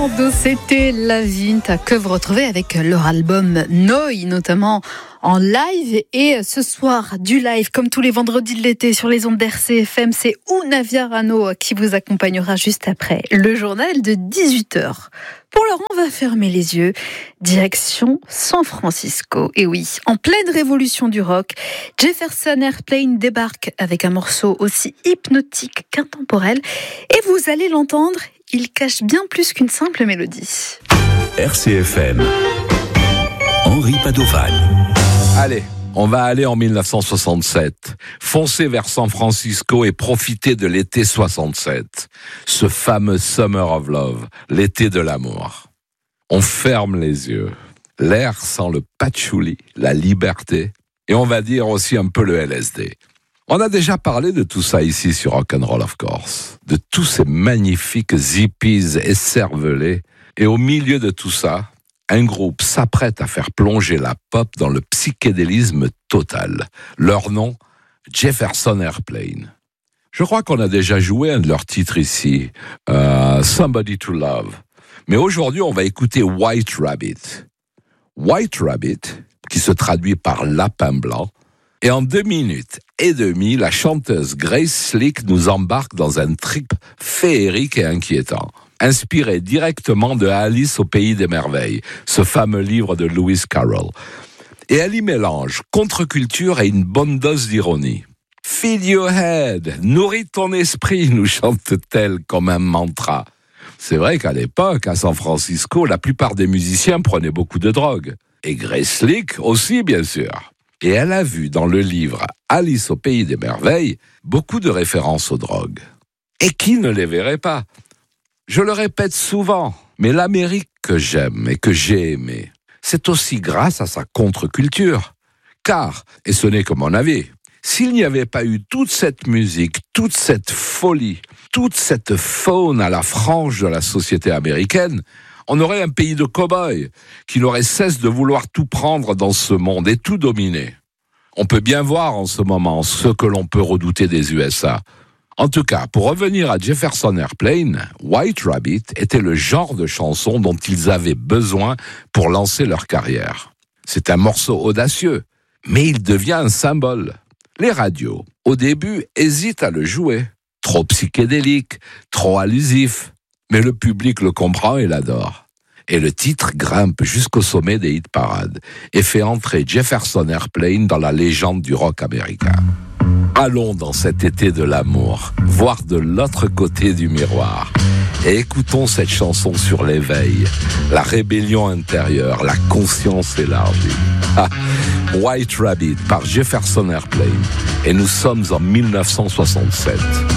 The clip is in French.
Fernando, c'était La Vinta que vous retrouvez avec leur album Noi, notamment en live. Et ce soir, du live, comme tous les vendredis de l'été sur les ondes d'RCFM, c'est Una Viarano qui vous accompagnera juste après le journal de 18h. Pour l'heure, on va fermer les yeux. Direction San Francisco. Et oui, en pleine révolution du rock, Jefferson Airplane débarque avec un morceau aussi hypnotique qu'intemporel. Et vous allez l'entendre, il cache bien plus qu'une simple mélodie. RCFM, Henri Padovan. Allez, on va aller en 1967, foncer vers San Francisco et profiter de l'été 67, ce fameux Summer of Love, l'été de l'amour. On ferme les yeux, l'air sent le patchouli, la liberté, et on va dire aussi un peu le LSD. On a déjà parlé de tout ça ici sur Rock'n'Roll of Course, de tous ces magnifiques hippies écervelés, et au milieu de tout ça, un groupe s'apprête à faire plonger la pop dans le psychédélisme total. Leur nom, Jefferson Airplane. Je crois qu'on a déjà joué un de leurs titres ici, Somebody to Love. Mais aujourd'hui, on va écouter White Rabbit. White Rabbit, qui se traduit par lapin blanc. Et en 2 minutes et demie, la chanteuse Grace Slick nous embarque dans un trip féerique et inquiétant. Inspiré directement de Alice au Pays des Merveilles, ce fameux livre de Lewis Carroll. Et elle y mélange contre-culture et une bonne dose d'ironie. « Feed your head, nourris ton esprit », nous chante-t-elle comme un mantra. C'est vrai qu'à l'époque, à San Francisco, la plupart des musiciens prenaient beaucoup de drogue. Et Grace Slick aussi, bien sûr. Et elle a vu dans le livre « Alice au Pays des Merveilles » beaucoup de références aux drogues. Et qui ne les verrait pas ? Je le répète souvent, mais l'Amérique que j'aime et que j'ai aimée, c'est aussi grâce à sa contre-culture. Car, et ce n'est que mon avis, s'il n'y avait pas eu toute cette musique, toute cette folie, toute cette faune à la frange de la société américaine, on aurait un pays de cow-boys qui n'aurait cesse de vouloir tout prendre dans ce monde et tout dominer. On peut bien voir en ce moment ce que l'on peut redouter des USA. En tout cas, pour revenir à Jefferson Airplane, White Rabbit était le genre de chanson dont ils avaient besoin pour lancer leur carrière. C'est un morceau audacieux, mais il devient un symbole. Les radios, au début, hésitent à le jouer. Trop psychédélique, trop allusif. Mais le public le comprend et l'adore. Et le titre grimpe jusqu'au sommet des hit parades et fait entrer Jefferson Airplane dans la légende du rock américain. Allons dans cet été de l'amour, voir de l'autre côté du miroir. Et écoutons cette chanson sur l'éveil, la rébellion intérieure, la conscience élargie. White Rabbit par Jefferson Airplane. Et nous sommes en 1967.